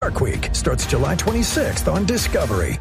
Shark Week starts July 26th on Discovery.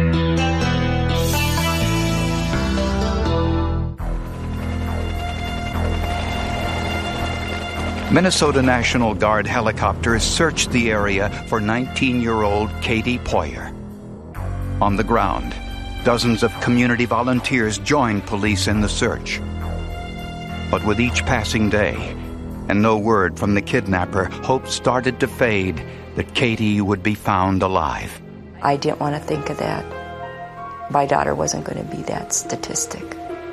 Minnesota National Guard helicopters searched the area for 19-year-old Katie Poyer. On the ground, dozens of community volunteers joined police in the search. But with each passing day, and no word from the kidnapper, hope started to fade that Katie would be found alive. I didn't want to think of that. My daughter wasn't going to be that statistic.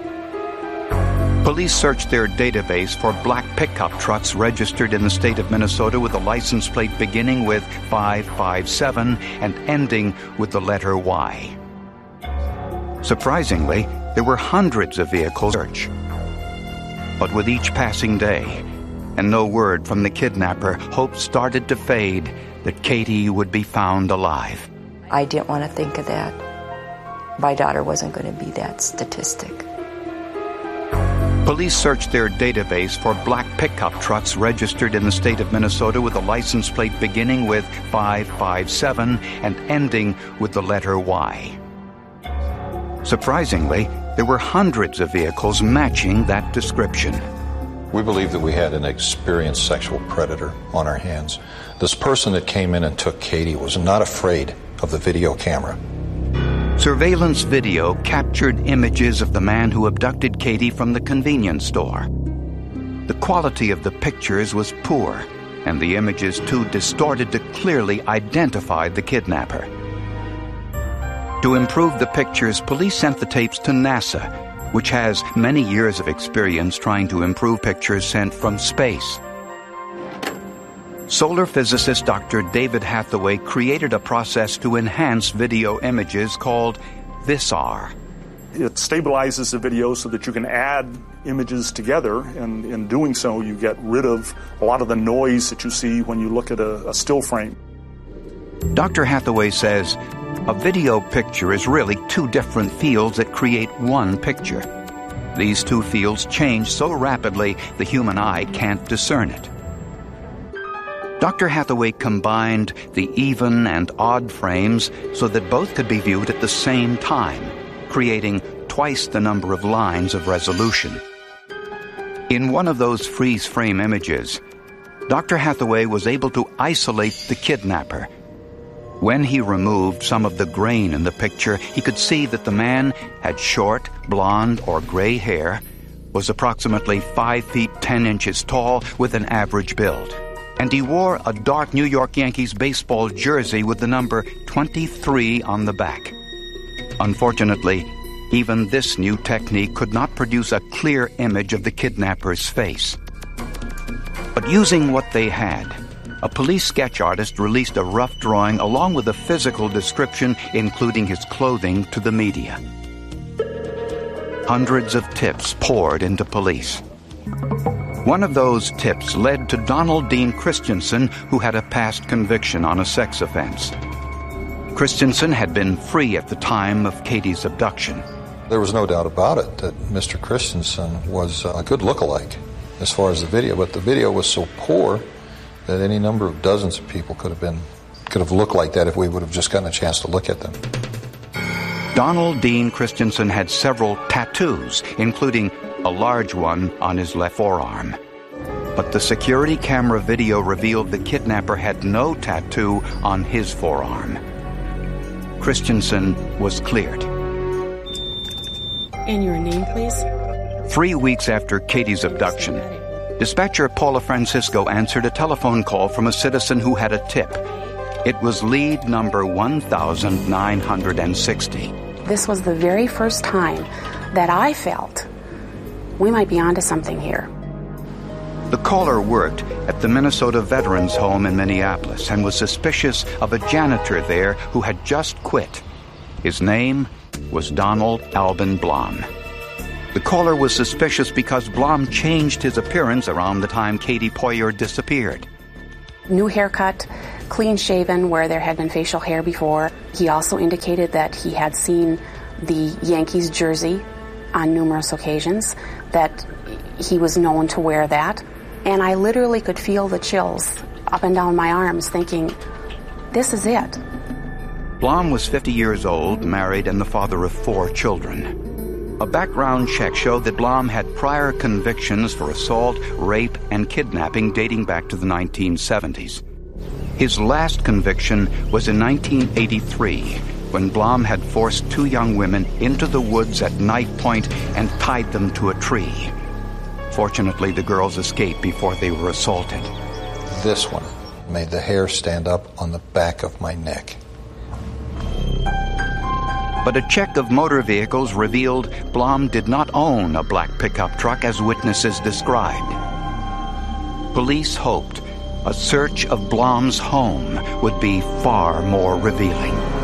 Police searched their database for black pickup trucks registered in the state of Minnesota with a license plate beginning with 557 and ending with the letter Y. Surprisingly, there were hundreds of vehicles searched. But with each passing day, and no word from the kidnapper, hope started to fade that Katie would be found alive. I didn't want to think of that. My daughter wasn't going to be that statistic. Police searched their database for black pickup trucks registered in the state of Minnesota with a license plate beginning with 557 and ending with the letter Y. Surprisingly, there were hundreds of vehicles matching that description. We believe that we had an experienced sexual predator on our hands. This person that came in and took Katie was not afraid of the video camera. Surveillance video captured images of the man who abducted Katie from the convenience store. The quality of the pictures was poor, and the images too distorted to clearly identify the kidnapper. To improve the pictures, police sent the tapes to NASA, which has many years of experience trying to improve pictures sent from space. Solar physicist Dr. David Hathaway created a process to enhance video images called Visar. It stabilizes the video so that you can add images together, and in doing so you get rid of a lot of the noise that you see when you look at a still frame. Dr. Hathaway says a video picture is really two different fields that create one picture. These two fields change so rapidly the human eye can't discern it. Dr. Hathaway combined the even and odd frames so that both could be viewed at the same time, creating twice the number of lines of resolution. In one of those freeze frame images, Dr. Hathaway was able to isolate the kidnapper. When he removed some of the grain in the picture, he could see that the man had short, blonde, or gray hair, was approximately 5 feet 10 inches tall with an average build. And he wore a dark New York Yankees baseball jersey with the number 23 on the back. Unfortunately, even this new technique could not produce a clear image of the kidnapper's face. But using what they had, a police sketch artist released a rough drawing along with a physical description, including his clothing, to the media. Hundreds of tips poured into police. One of those tips led to Donald Dean Christensen, who had a past conviction on a sex offense. Christensen had been free at the time of Katie's abduction. There was no doubt about it that Mr. Christensen was a good lookalike as far as the video, but the video was so poor that any number of dozens of people could have looked like that if we would have just gotten a chance to look at them. Donald Dean Christensen had several tattoos, including a large one on his left forearm. But the security camera video revealed the kidnapper had no tattoo on his forearm. Christensen was cleared. And your name, please? 3 weeks after Katie's abduction, dispatcher Paula Francisco answered a telephone call from a citizen who had a tip. It was lead number 1960. This was the very first time that I felt we might be onto something here. The caller worked at the Minnesota Veterans Home in Minneapolis and was suspicious of a janitor there who had just quit. His name was Donald Alban Blom. The caller was suspicious because Blom changed his appearance around the time Katie Poyer disappeared. New haircut, clean shaven where there had been facial hair before. He also indicated that he had seen the Yankees jersey on numerous occasions, that he was known to wear that. And I literally could feel the chills up and down my arms thinking, this is it. Blom was 50 years old, married, and the father of 4 children. A background check showed that Blom had prior convictions for assault, rape, and kidnapping dating back to the 1970s. His last conviction was in 1983, when Blom had forced 2 young women into the woods at Knife Point and tied them to a tree. Fortunately, the girls escaped before they were assaulted. This one made the hair stand up on the back of my neck. But a check of motor vehicles revealed Blom did not own a black pickup truck as witnesses described. Police hoped a search of Blom's home would be far more revealing.